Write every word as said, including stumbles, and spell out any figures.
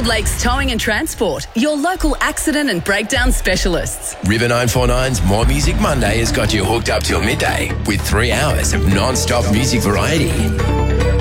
Field Lakes Towing and Transport, your local accident and breakdown specialists. River nine forty-nine's More Music Monday has got you hooked up till midday with three hours of non-stop music variety.